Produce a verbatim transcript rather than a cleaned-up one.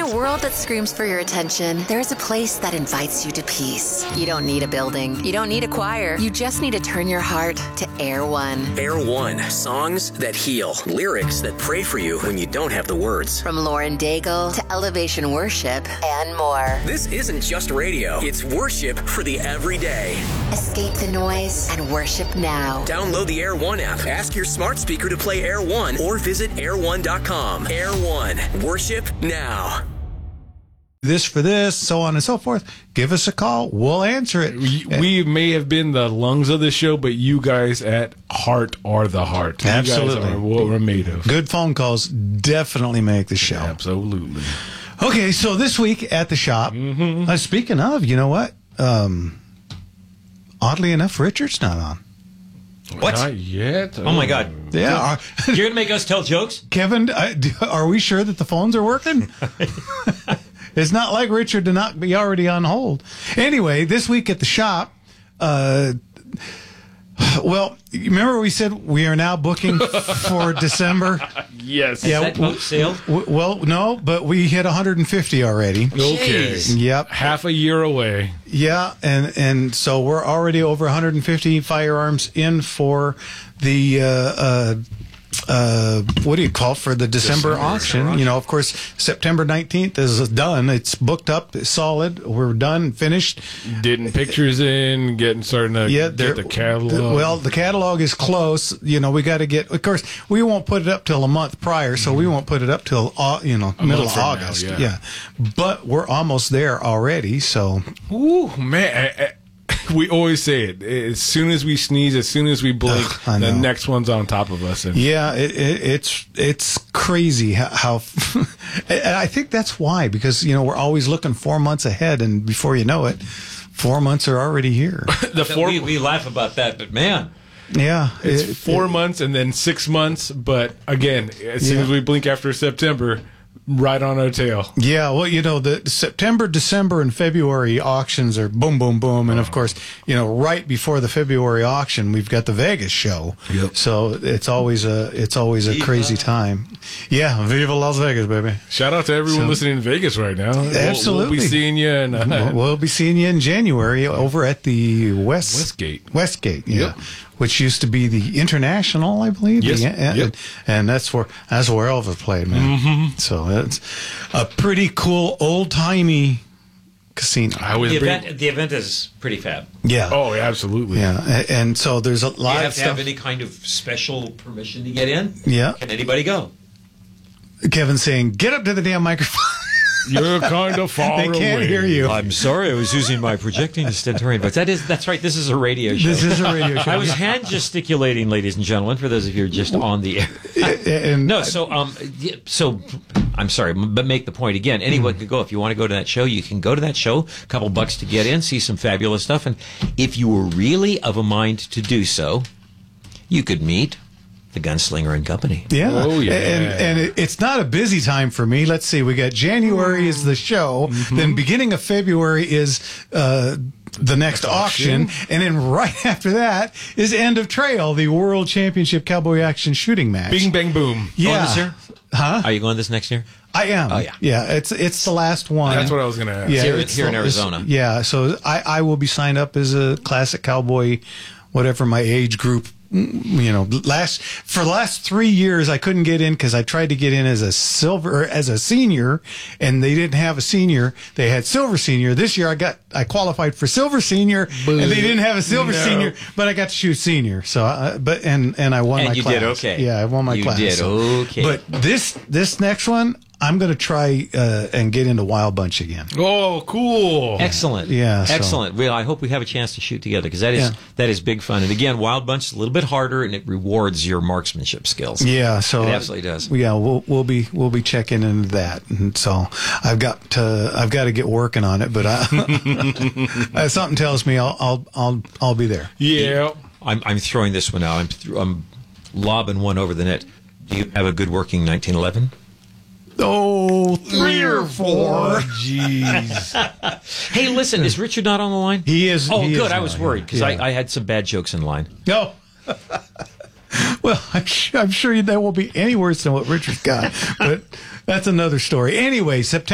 a world that screams for your attention, there's a place that invites you to peace. You don't need a building. You don't need a choir. You just need to turn your heart to Air One. Air One. Songs that heal. Lyrics that pray for you when you don't have the words. From Lauren Daigle to Elevation Worship and more. This isn't just radio. It's worship for the everyday. Escape the noise and worship now. Download the Air One app. Ask your smart speaker to play Air One or visit air one dot com. Air One. Worship now. This for this, so on and so forth. Give us a call. We'll answer it. We, we may have been the lungs of the show, but you guys at heart are the heart. Absolutely. You guys are what we're made of. Good phone calls definitely make the show. Absolutely. Okay, so this week at the shop, mm-hmm. uh, speaking of, you know what? Um, oddly enough, Richard's not on. What? Not yet. Oh, my God. Yeah. Are, You're going to make us tell jokes? Kevin, uh, are we sure that the phones are working? It's not like Richard to not be already on hold. Anyway, this week at the shop, uh, well, remember we said we are now booking for December? Yes. Has Yeah, that boat sailed? W- well, no, but we hit one hundred fifty already. Okay. Jeez. Yep. Half a year away. Yeah, and and so we're already over one hundred fifty firearms in for the uh, uh, uh, what do you call it, for the December, December auction? auction. You know, of course, September nineteenth is done. It's booked up, it's solid. We're done, finished. Getting pictures in, getting starting to Yeah, get there- the catalog. the- well, the catalog is close. You know, we got to get. Of course, we won't put it up till a month prior, so we won't put it up till uh, you know A middle month of from now, August. yeah. yeah, but we're almost there already. So Ooh, man. I, I, we always say it. As soon as we sneeze, as soon as we blink, Ugh, I the know. next one's on top of us. And yeah, it, it, it's it's crazy how. how and I think that's why, because you know we're always looking four months ahead, and before you know it, four months are already here. the four, we, we laugh about that, but man, Yeah, it's it- four it- months and then six months. But again, as soon Yeah. as we blink after September, right on our tail. Yeah, well, you know, the September, December, and February auctions are boom, boom, boom. And of course, you know, right before the February auction, we've got the Vegas show. Yep. So it's always a it's always a Viva. crazy time. Yeah, Viva Las Vegas, baby. Shout out to everyone So- listening in Vegas right now. We'll- We'll, Absolutely. be seeing you in uh, We'll, we'll be seeing you in January over at the West Westgate. Westgate, yeah. Yep. Which used to be the International, I believe. Yes. The- and, Yep. and that's where that's where Elvis played, man. Mm-hmm. So it's a pretty cool old timey casino. I was the big- event, the event is pretty fab. Yeah. Oh, yeah, absolutely. Yeah, a- and so there's a Do you lot have of to have stuff. any kind of special permission to get in? Yeah, Can anybody go? Kevin saying, "Get up to the damn microphone." You're kind of far They away. can't hear you. I'm sorry, I was using my projecting stentorian, but that is that's right. This is a radio show. This is a radio show. I was hand gesticulating, ladies and gentlemen, for those of you who are just on the air. and No, so um, yeah, so I'm sorry, but make the point again. Anyone Mm-hmm. can go if you want to go to that show. You can go to that show. A couple bucks to get in, see some fabulous stuff, and if you were really of a mind to do so, you could meet the Gunslinger and Company. Yeah. Oh, yeah. And, and it, it's not a busy time for me. Let's see. We got January is the show. Then beginning of February is uh, the next auction. And then right after that is End of Trail, the World Championship Cowboy Action Shooting Match. Bing, bang, boom. Yeah. Going this year? Huh? Are you going this next year? I am. Oh, yeah. Yeah. It's it's the last one. That's what I was going to ask. Yeah, Here- it's here in the- it's- Arizona. Yeah, so I, I will be signed up as a classic cowboy, whatever my age group. You know, last for the last three years I couldn't get in because I tried to get in as a silver or as a senior, and they didn't have a senior. They had silver senior. This year I got I qualified for silver senior, and they didn't have a silver No. senior, but I got to shoot senior. So, I, but and and I won And my you class. did okay. Yeah, I won my You class. did so- okay. But this this next one I'm going to try uh, and get into Wild Bunch again. Oh, cool. Excellent. Yeah, so- Excellent. Well, I hope we have a chance to shoot together because that is Yeah. that is big fun. And again, Wild Bunch is a little bit harder and it rewards your marksmanship skills. Yeah, so It absolutely does. Yeah, we'll we'll be we'll be checking into that, and so I've got to I've got to get working on it, but I, something tells me I'll I'll I'll I'll be there. Yeah. I'm I'm throwing this one out. I'm th- I'm lobbing one over the net. Do you have a good working nineteen eleven? Oh, three or four. Jeez. Hey, listen, is Richard not on the line? He is. Oh, he is good. I now, was yeah. worried because Yeah. I, I had some bad jokes in line. No. Well, I'm sure, I'm sure that won't be any worse than what Richard's got, but that's another story. Anyway, September.